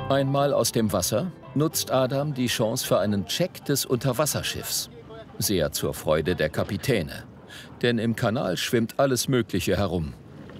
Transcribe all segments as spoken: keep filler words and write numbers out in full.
Einmal aus dem Wasser nutzt Adam die Chance für einen Check des Unterwasserschiffs. Sehr zur Freude der Kapitäne. Denn im Kanal schwimmt alles Mögliche herum.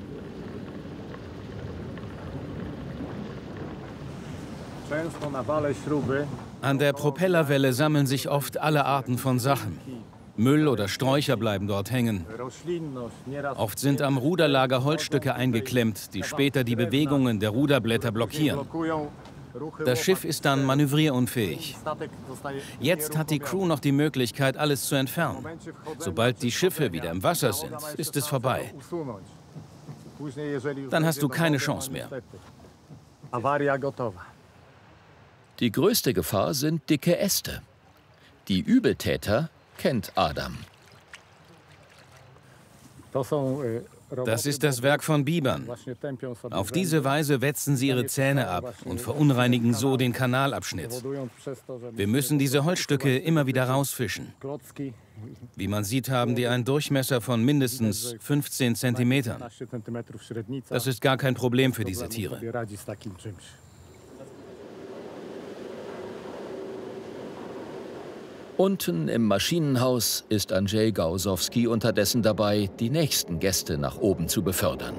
An der Propellerwelle sammeln sich oft alle Arten von Sachen. Müll oder Sträucher bleiben dort hängen. Oft sind am Ruderlager Holzstücke eingeklemmt, die später die Bewegungen der Ruderblätter blockieren. Das Schiff ist dann manövrierunfähig. Jetzt hat die Crew noch die Möglichkeit, alles zu entfernen. Sobald die Schiffe wieder im Wasser sind, ist es vorbei. Dann hast du keine Chance mehr. Die größte Gefahr sind dicke Äste. Die Übeltäter kennt Adam. Das ist das Werk von Bibern. Auf diese Weise wetzen sie ihre Zähne ab und verunreinigen so den Kanalabschnitt. Wir müssen diese Holzstücke immer wieder rausfischen. Wie man sieht, haben die einen Durchmesser von mindestens fünfzehn Zentimetern. Das ist gar kein Problem für diese Tiere. Unten im Maschinenhaus ist Andrzej Gausowski unterdessen dabei, die nächsten Gäste nach oben zu befördern.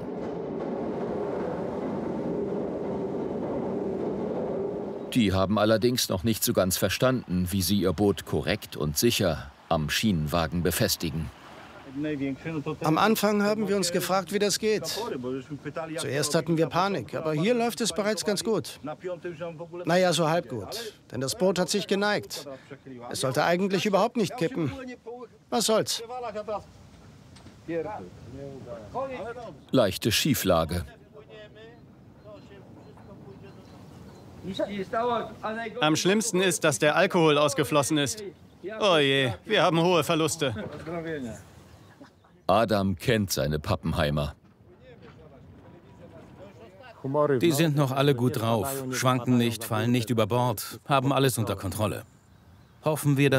Die haben allerdings noch nicht so ganz verstanden, wie sie ihr Boot korrekt und sicher am Schienenwagen befestigen. Am Anfang haben wir uns gefragt, wie das geht. Zuerst hatten wir Panik, aber hier läuft es bereits ganz gut. Naja, so halb gut, denn das Boot hat sich geneigt. Es sollte eigentlich überhaupt nicht kippen. Was soll's? Leichte Schieflage. Am schlimmsten ist, dass der Alkohol ausgeflossen ist. Oh je, wir haben hohe Verluste. Adam kennt seine Pappenheimer. Die sind noch alle gut drauf, schwanken nicht, fallen nicht über Bord, haben alles unter Kontrolle. Hoffen wir, dass